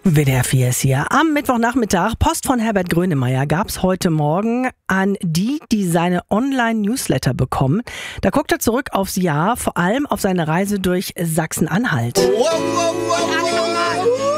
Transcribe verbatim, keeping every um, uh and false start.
W D R vier ist hier. Am Mittwochnachmittag, Post von Herbert Grönemeyer gab es heute Morgen an die, die seine Online-Newsletter bekommen. Da guckt er zurück aufs Jahr, vor allem auf seine Reise durch Sachsen-Anhalt. Wow, wow, wow, wow.